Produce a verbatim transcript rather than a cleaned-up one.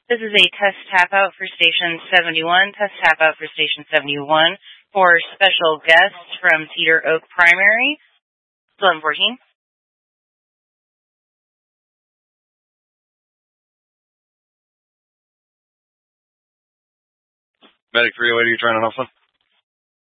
This is a test tap out for station seventy-one, test tap out for station seventy-one for special guests from Cedar Oak Primary, eleven fourteen. Medic three oh eight, are you trying to help them?